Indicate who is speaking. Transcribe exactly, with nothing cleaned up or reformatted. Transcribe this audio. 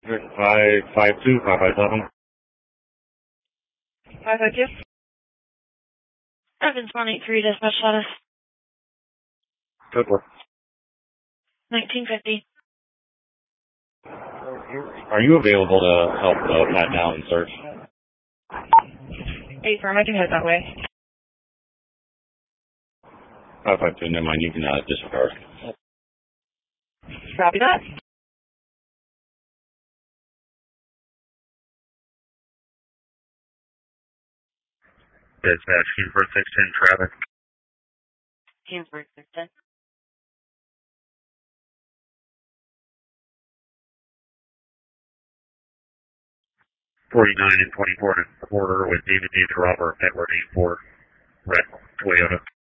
Speaker 1: five five two, five five seven.
Speaker 2: five five two. Evans one eight three, dispatch status.
Speaker 1: Good work.
Speaker 2: nineteen fifty.
Speaker 1: Are you available to help uh, pat down and search?
Speaker 2: Hey, firm, I can head that way.
Speaker 1: five five two, never mind, you can uh, disregard.
Speaker 2: Copy that.
Speaker 1: Dispatch, Kingsburg six ten, traffic.
Speaker 2: Kingsburg six ten.
Speaker 1: forty-nine and twenty-four to quarter with David David Robert, Edward eight four, red Toyota.